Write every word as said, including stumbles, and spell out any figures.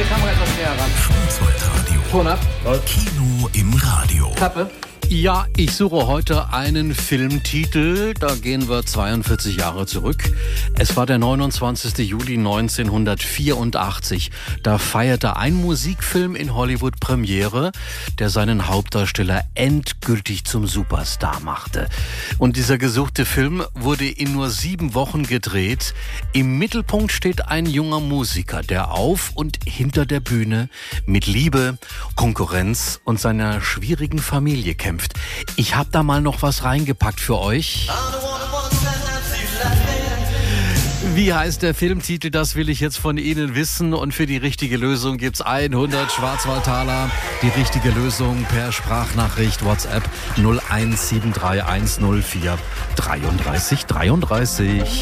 die Kamera etwas näher ran. Schwarzwaldradio. Ton ab. Kino im Radio. Klappe. Ja, ich suche heute einen Filmtitel, da gehen wir zweiundvierzig Jahre zurück. Es war der neunundzwanzigster Juli neunzehnhundertvierundachtzig. Da feierte ein Musikfilm in Hollywood Premiere, der seinen Hauptdarsteller endgültig zum Superstar machte. Und dieser gesuchte Film wurde in nur sieben Wochen gedreht. Im Mittelpunkt steht ein junger Musiker, der auf und hinter der Bühne mit Liebe, Konkurrenz und seiner schwierigen Familie kämpft. Ich habe da mal noch was reingepackt für euch. Wie heißt der Filmtitel? Das will ich jetzt von Ihnen wissen. Und für die richtige Lösung gibt's hundert Schwarzwaldtaler. Die richtige Lösung per Sprachnachricht WhatsApp null eins sieben drei eins null vier drei drei drei drei.